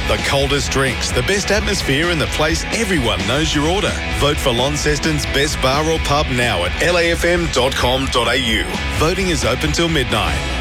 The coldest drinks, the best atmosphere and the place everyone knows your order. Vote for Launceston's best bar or pub now at lafm.com.au. Voting is open till midnight.